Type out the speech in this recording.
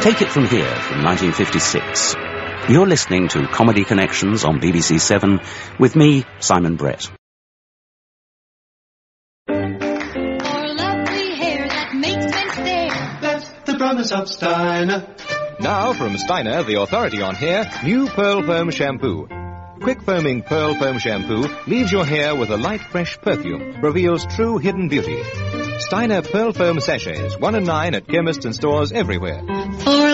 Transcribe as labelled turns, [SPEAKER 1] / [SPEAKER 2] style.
[SPEAKER 1] Take it from here, from 1956. You're listening to Comedy Connections on BBC 7 with me, Simon Brett.
[SPEAKER 2] Brothers of Steiner.
[SPEAKER 3] Now from Steiner, the authority on hair, new Pearl Foam Shampoo. Quick foaming Pearl Foam Shampoo leaves your hair with a light, fresh perfume, reveals true hidden beauty. Steiner Pearl Foam Sachets, 1 and 9 at chemists and stores everywhere.
[SPEAKER 4] For